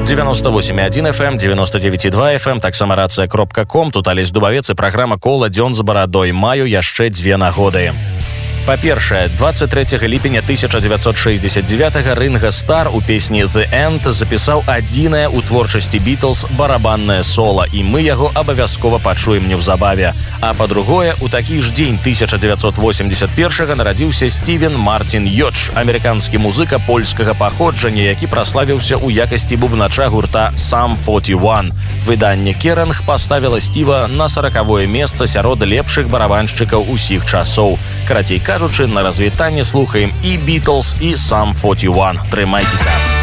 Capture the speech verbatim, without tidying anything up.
девяносто восемь и один эф эм, девяносто девять и два эф эм, таксама рацыя кропка ком, тут Алесь Дубавец і праграма «Кола дзён з барадой». Маю яшчэ дзве нагоды. Па-першае, двадцать трэцяга ліпеня тысяча девятьсот шестьдесят девятого Ринго Стар у песні «The End» запісаў адзінае ў творчасці Beatles барабаннае соло, і мы яго абавязкова пачуем неўзабаве. А па-другое, у такі ж дзень тысяча девятьсот восемьдесят первого нарадзіўся Стівен Мартін Йодж, амерыканскі музыка польскага паходжання, які праславіўся ў якасці бубнача гурта Sum сорок один. Выданне Керринг паставіла Стіва на сорокавое месца сярод лепшых барабаншчыкаў усіх часоў. Карацей кажучы, на развітанне слухаем і Beatles, і Sum сорок один. Трымайцеся!